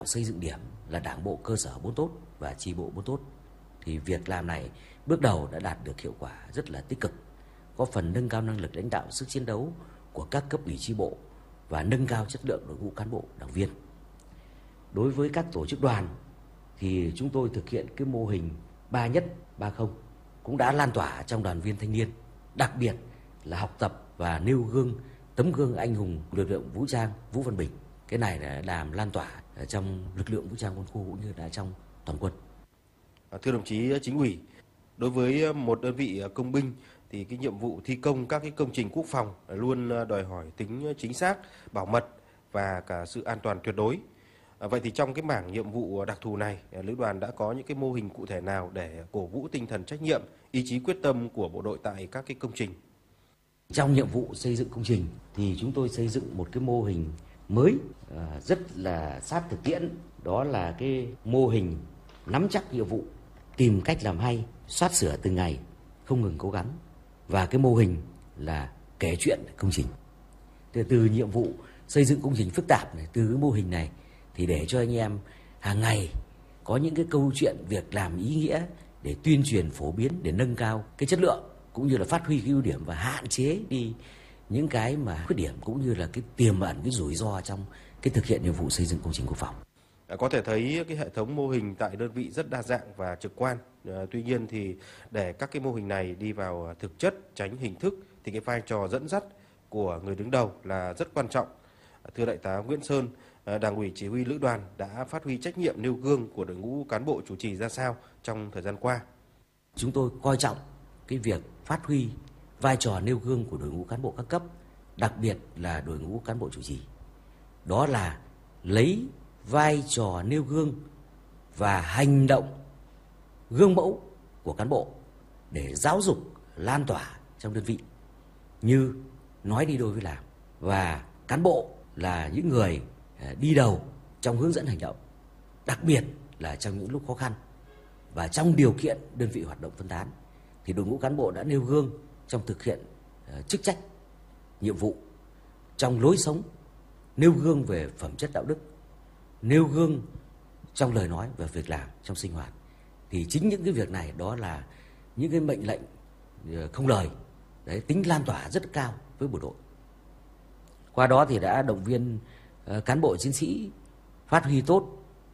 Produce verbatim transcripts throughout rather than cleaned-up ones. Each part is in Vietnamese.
Xây dựng điểm là đảng bộ cơ sở bốn tốt và chi bộ bốn tốt. Thì việc làm này bước đầu đã đạt được hiệu quả rất là tích cực, có phần nâng cao năng lực lãnh đạo, sức chiến đấu của các cấp ủy chi bộ và nâng cao chất lượng đội ngũ cán bộ đảng viên. Đối với các tổ chức đoàn thì chúng tôi thực hiện cái mô hình ba nhất ba không cũng đã lan tỏa trong đoàn viên thanh niên, đặc biệt là học tập và nêu gương tấm gương anh hùng lực lượng vũ trang Vũ Văn Bình. Cái này đã làm lan tỏa trong lực lượng vũ trang quân khu cũng như là trong toàn quân. Thưa đồng chí Chính ủy, đối với một đơn vị công binh thì cái nhiệm vụ thi công các cái công trình quốc phòng luôn đòi hỏi tính chính xác, bảo mật và cả sự an toàn tuyệt đối. Vậy thì trong cái mảng nhiệm vụ đặc thù này, lữ đoàn đã có những cái mô hình cụ thể nào để cổ vũ tinh thần trách nhiệm, ý chí quyết tâm của bộ đội tại các cái công trình? Trong nhiệm vụ xây dựng công trình thì chúng tôi xây dựng một cái mô hình mới rất là sát thực tiễn, đó là cái mô hình nắm chắc nhiệm vụ, tìm cách làm hay, soát sửa từng ngày, không ngừng cố gắng. Và cái mô hình là kể chuyện công trình. Từ, từ nhiệm vụ xây dựng công trình phức tạp này, từ cái mô hình này thì để cho anh em hàng ngày có những cái câu chuyện việc làm ý nghĩa để tuyên truyền phổ biến, để nâng cao cái chất lượng cũng như là phát huy cái ưu điểm và hạn chế đi những cái mà khuyết điểm cũng như là cái tiềm ẩn cái rủi ro trong cái thực hiện nhiệm vụ xây dựng công trình quốc phòng. Có thể thấy cái hệ thống mô hình tại đơn vị rất đa dạng và trực quan. À, tuy nhiên thì để các cái mô hình này đi vào thực chất, tránh hình thức thì cái vai trò dẫn dắt của người đứng đầu là rất quan trọng. Thưa Đại tá Nguyễn Sơn, Đảng ủy Chỉ huy Lữ đoàn đã phát huy trách nhiệm nêu gương của đội ngũ cán bộ chủ trì ra sao trong thời gian qua? Chúng tôi coi trọng cái việc phát huy vai trò nêu gương của đội ngũ cán bộ các cấp, đặc biệt là đội ngũ cán bộ chủ trì. Đó là lấy vai trò nêu gương và hành động gương mẫu của cán bộ để giáo dục lan tỏa trong đơn vị, như nói đi đôi với làm, và cán bộ là những người đi đầu trong hướng dẫn hành động, đặc biệt là trong những lúc khó khăn và trong điều kiện đơn vị hoạt động phân tán thì đội ngũ cán bộ đã nêu gương trong thực hiện chức trách, nhiệm vụ, trong lối sống, nêu gương về phẩm chất đạo đức, nêu gương trong lời nói và việc làm, trong sinh hoạt. Thì chính những cái việc này đó là những cái mệnh lệnh không lời, đấy, tính lan tỏa rất cao với bộ đội. Qua đó thì đã động viên uh, cán bộ chiến sĩ phát huy tốt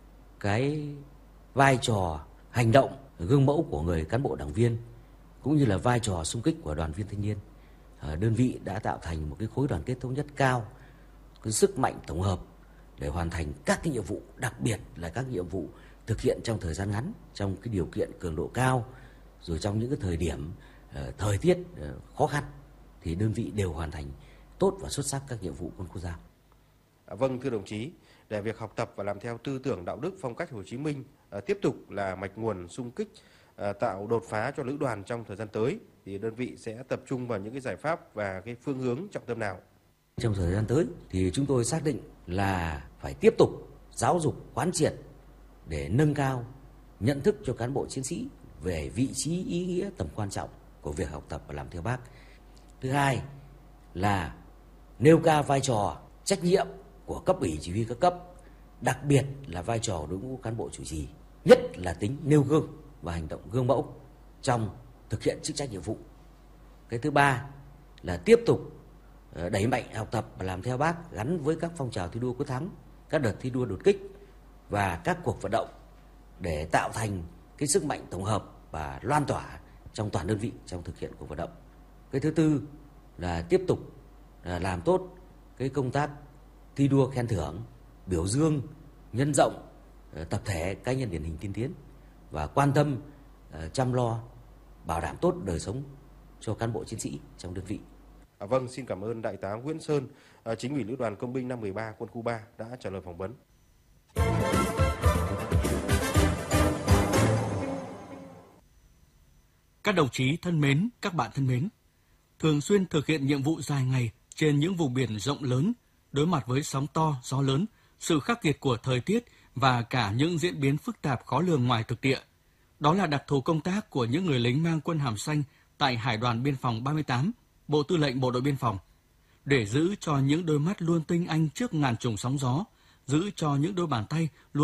cái vai trò hành động gương mẫu của người cán bộ đảng viên cũng như là vai trò xung kích của đoàn viên thanh niên. Uh, đơn vị đã tạo thành một cái khối đoàn kết thống nhất cao, cái sức mạnh tổng hợp để hoàn thành các cái nhiệm vụ, đặc biệt là các nhiệm vụ thực hiện trong thời gian ngắn, trong cái điều kiện cường độ cao, rồi trong những cái thời điểm uh, thời tiết uh, khó khăn thì đơn vị đều hoàn thành tốt và xuất sắc các nhiệm vụ quân khu giao. À, vâng, thưa đồng chí, để việc học tập và làm theo tư tưởng đạo đức phong cách Hồ Chí Minh à, tiếp tục là mạch nguồn xung kích à, tạo đột phá cho lữ đoàn trong thời gian tới, thì đơn vị sẽ tập trung vào những cái giải pháp và cái phương hướng trọng tâm nào? Trong thời gian tới thì chúng tôi xác định là phải tiếp tục giáo dục quán triệt để nâng cao nhận thức cho cán bộ chiến sĩ về vị trí, ý nghĩa, tầm quan trọng của việc học tập và làm theo Bác. Thứ hai là nêu cao vai trò trách nhiệm của cấp ủy chỉ huy các cấp, đặc biệt là vai trò đội ngũ cán bộ chủ trì, nhất là tính nêu gương và hành động gương mẫu trong thực hiện chức trách nhiệm vụ. Cái thứ ba là tiếp tục đẩy mạnh học tập và làm theo Bác gắn với các phong trào thi đua quyết thắng, các đợt thi đua đột kích và các cuộc vận động để tạo thành cái sức mạnh tổng hợp và loan tỏa trong toàn đơn vị trong thực hiện cuộc vận động. Cái thứ tư là tiếp tục là làm tốt cái công tác thi đua khen thưởng, biểu dương, nhân rộng tập thể cá nhân điển hình tiên tiến và quan tâm uh, chăm lo bảo đảm tốt đời sống cho cán bộ chiến sĩ trong đơn vị. À, vâng, xin cảm ơn Đại tá Nguyễn Sơn, uh, Chính ủy Lữ đoàn Công binh năm mười ba Quân khu ba đã trả lời phỏng vấn. Các đồng chí thân mến, các bạn thân mến, thường xuyên thực hiện nhiệm vụ dài ngày trên những vùng biển rộng lớn, đối mặt với sóng to, gió lớn, sự khắc nghiệt của thời tiết và cả những diễn biến phức tạp khó lường ngoài thực địa. Đó là đặc thù công tác của những người lính mang quân hàm xanh tại Hải đoàn Biên phòng ba mươi tám, Bộ Tư lệnh Bộ đội Biên phòng. Để giữ cho những đôi mắt luôn tinh anh trước ngàn trùng sóng gió, giữ cho những đôi bàn tay luôn